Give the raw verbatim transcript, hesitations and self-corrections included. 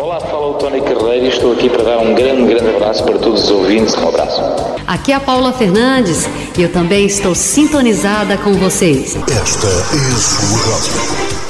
Olá, fala o Tony Carreiro e estou aqui para dar um grande, grande abraço para todos os ouvintes. Um abraço. Aqui é a Paula Fernandes e eu também estou sintonizada com vocês. Esta é a sua rádio.